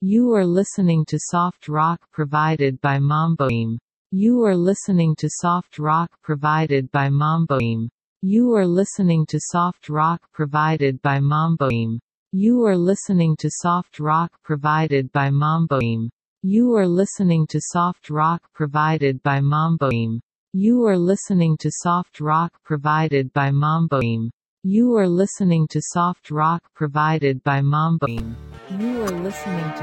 You are listening to soft rock provided by Mamboim. You are listening to soft rock provided by Mamboim. You are listening to soft rock provided by Mamboim. You are listening to soft rock provided by Mamboim. You are listening to soft rock provided by Mamboim. You are listening to soft rock provided by Mamboim. You are listening to soft rock provided by Mamboim. You are listening to